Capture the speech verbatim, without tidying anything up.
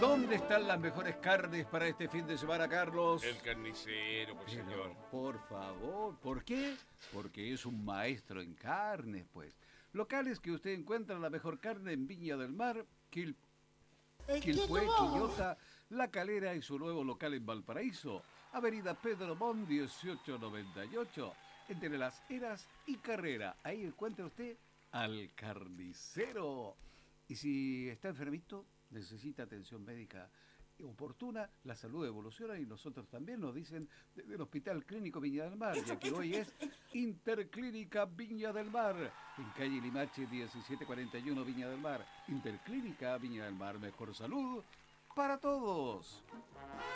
¿Dónde están las mejores carnes para este fin de semana, Carlos? El carnicero, pues Pero, señor. por favor, ¿por qué? Porque es un maestro en carnes, pues. Locales que usted encuentra la mejor carne en Viña del Mar, Quil Quilpué, Quillota, La Calera y su nuevo local en Valparaíso, Avenida Pedro Mon dieciocho noventa y ocho, entre Las Heras y Carrera. Ahí encuentra usted al carnicero. Y si está enfermito, necesita atención médica oportuna, la salud evoluciona y nosotros también nos dicen desde el Hospital Clínico Viña del Mar, ya que hoy es Interclínica Viña del Mar, en calle Limache diecisiete cuarenta y uno Viña del Mar. Interclínica Viña del Mar, mejor salud para todos.